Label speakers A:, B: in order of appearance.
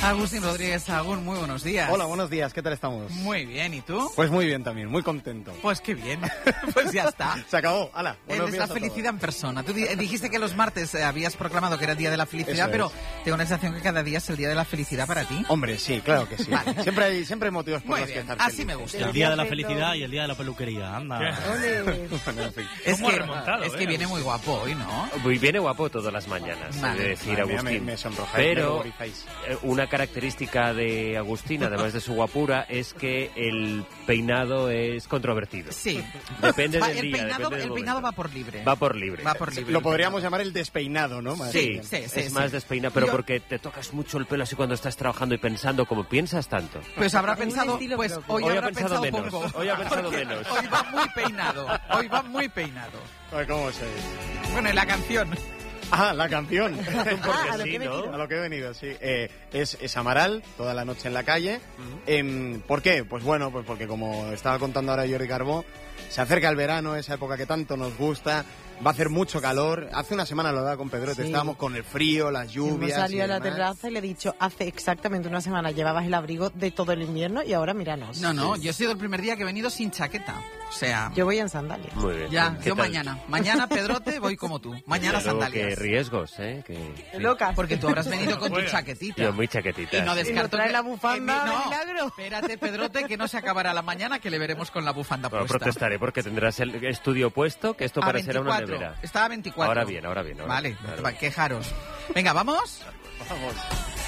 A: Agustín Rodríguez Sagún, muy buenos días.
B: Hola, buenos días, ¿qué tal estamos?
A: Muy bien, ¿y tú?
B: Pues muy bien también, muy contento.
A: Pues qué bien, pues ya está.
B: Se acabó, hala.
A: Es la felicidad en persona. Tú dijiste que los martes habías proclamado que era el Día de la Felicidad, pero tengo la sensación que cada día es el Día de la Felicidad para ti.
B: Hombre, sí, claro que sí. Vale. Siempre hay motivos por los que estar feliz.
A: Así me gusta.
C: El Día de la Felicidad y el Día de la Peluquería, anda.
B: Bueno, en fin.
A: Es que viene muy guapo hoy, ¿no?
D: Viene guapo todas las mañanas,
A: Vale.
D: he de decir,
B: Madre mía,
D: Agustín.
B: me sonrojáis,
D: Pero
B: me ruborizáis.
D: una característica de Agustín, además de su guapura, es que el peinado es controvertido.
A: Sí.
D: Depende del
A: El
D: día,
A: peinado,
D: depende del
A: el peinado
D: momento.
A: va por libre.
D: Va por libre.
A: Va por libre.
B: Lo podríamos llamar el despeinado, ¿no? Más
A: Sí,
B: bien.
A: sí.
D: Es más despeinado, pero porque te tocas mucho el pelo así cuando estás trabajando y pensando, como piensas tanto.
A: Pues habrá pensado, pues hoy
D: Hoy
A: habrá
D: ha pensado menos.
A: poco.
D: Hoy ha pensado
A: Porque
D: menos.
A: Hoy va muy peinado. Hoy va muy peinado.
B: Ay, ¿cómo sois?
A: Bueno, y la canción.
B: Ah, la canción.
D: Porque sí, ¿no?
B: A lo que he venido, sí. Es Amaral, toda la noche en la calle. ¿Por qué? Pues bueno, pues porque como estaba contando ahora Jordi Carbó, se acerca el verano, esa época que tanto nos gusta. Va a hacer mucho calor. Hace una semana lo daba con Pedrote,
E: Sí.
B: estábamos con el frío, las lluvias.
E: Hemos salido a la
B: demás.
E: terraza y le he dicho, hace exactamente una semana llevabas el abrigo de todo el invierno y ahora míranos.
A: No, yo he sido el primer día que he venido sin chaqueta. O sea,
E: Yo voy en sandalias.
D: Muy bien.
A: ya,
D: ¿Qué
A: yo
D: tal?
A: mañana. Mañana, Pedrote, voy como tú. Mañana
D: Claro,
A: sandalias.
D: qué riesgos, ¿eh?
E: Loca.
A: Porque tú habrás venido con tu chaquetita.
D: Yo muy chaquetita.
A: Y no
D: sí.
A: descarto
E: trae
A: que-
E: la bufanda,
A: no,
E: milagro.
A: espérate, Pedrote, que no se acabará la mañana, que le veremos con la bufanda
D: Bueno,
A: puesta.
D: protestaré porque tendrás el estudio puesto, que esto
A: A
D: parecerá una
A: 24.
D: nevera.
A: Estaba a 24.
D: Ahora bien.
A: Vale,
D: claro.
A: va, quejaros. Venga, ¿vamos?
B: Vamos.